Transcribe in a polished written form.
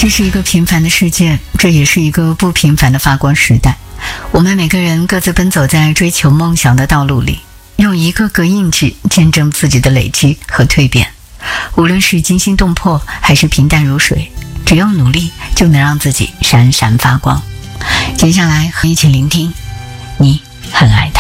这是一个平凡的世界，这也是一个不平凡的发光时代。我们每个人各自奔走在追求梦想的道路里，用一个个印记见证自己的累积和蜕变。无论是惊心动魄还是平淡如水，只要努力就能让自己闪闪发光。接下来和一起聆听你很爱他。